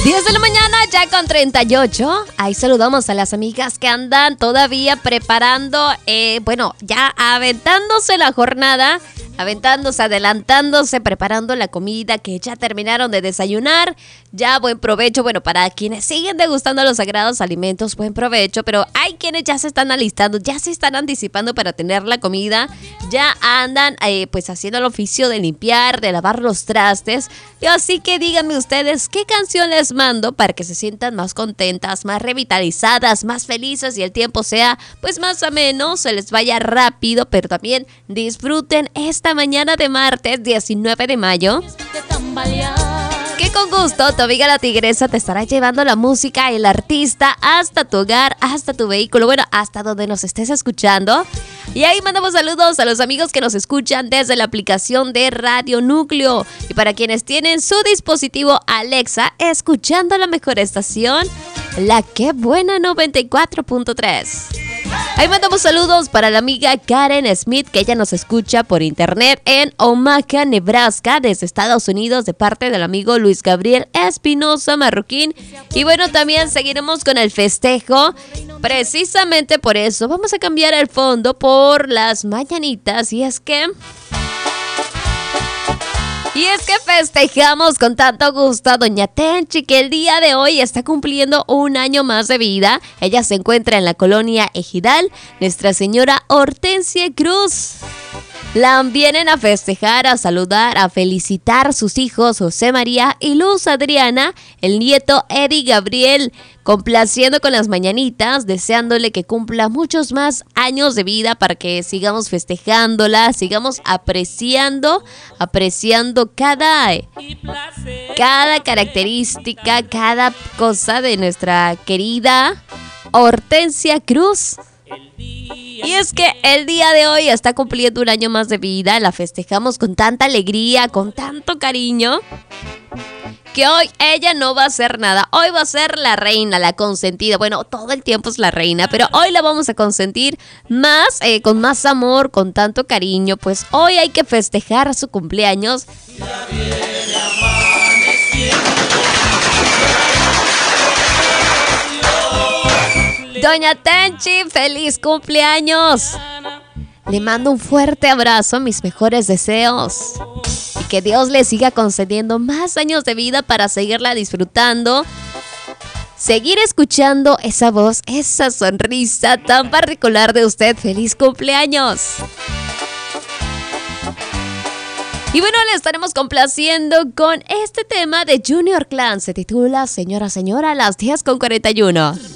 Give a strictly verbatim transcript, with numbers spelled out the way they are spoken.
diez de la mañana, ya con treinta y ocho. Ahí saludamos a las amigas que andan todavía preparando, eh, bueno, ya aventándose la jornada, aventándose, adelantándose, preparando la comida, que ya terminaron de desayunar. Ya buen provecho, bueno, para quienes siguen degustando los sagrados alimentos, buen provecho, pero hay quienes ya se están alistando, ya se están anticipando para tener la comida, ya andan eh, pues haciendo el oficio de limpiar, de lavar los trastes. Y así que díganme ustedes, ¿qué canción les mando para que se sientan más contentas, más revitalizadas, más felices y el tiempo sea pues más ameno, se les vaya rápido, pero también disfruten esta mañana de martes diecinueve de mayo? Que con gusto tu amiga la tigresa te estará llevando la música y el artista hasta tu hogar, hasta tu vehículo, bueno, hasta donde nos estés escuchando. Y ahí mandamos saludos a los amigos que nos escuchan desde la aplicación de Radio Núcleo. Y para quienes tienen su dispositivo Alexa, escuchando la mejor estación, la Qué Buena noventa y cuatro punto tres. Ahí mandamos saludos para la amiga Karen Smith, que ella nos escucha por internet en Omaha, Nebraska, desde Estados Unidos, de parte del amigo Luis Gabriel Espinosa Marroquín. Y bueno, también seguiremos con el festejo. Precisamente por eso vamos a cambiar el fondo por las mañanitas. Y es que... Y es que festejamos con tanto gusto a Doña Tenchi, que el día de hoy está cumpliendo un año más de vida. Ella se encuentra en la colonia Ejidal, Nuestra Señora Hortensia Cruz. La vienen a festejar, a saludar, a felicitar sus hijos José María y Luz Adriana, el nieto Eddie Gabriel, complaciendo con las mañanitas, deseándole que cumpla muchos más años de vida para que sigamos festejándola, sigamos apreciando, apreciando cada, cada característica, cada cosa de nuestra querida Hortensia Cruz. Y es que el día de hoy está cumpliendo un año más de vida, la festejamos con tanta alegría, con tanto cariño, que hoy ella no va a hacer nada. Hoy va a ser la reina, la consentida. Bueno, todo el tiempo es la reina, pero hoy la vamos a consentir más, eh, con más amor, con tanto cariño. Pues hoy hay que festejar su cumpleaños. Ya viene amaneciendo. Doña Tenchi, feliz cumpleaños. Le mando un fuerte abrazo, mis mejores deseos. Y que Dios le siga concediendo más años de vida para seguirla disfrutando. Seguir escuchando esa voz, esa sonrisa tan particular de usted. ¡Feliz cumpleaños! Y bueno, le estaremos complaciendo con este tema de Junior Clan. Se titula Señora, Señora, a las diez con cuarenta y uno.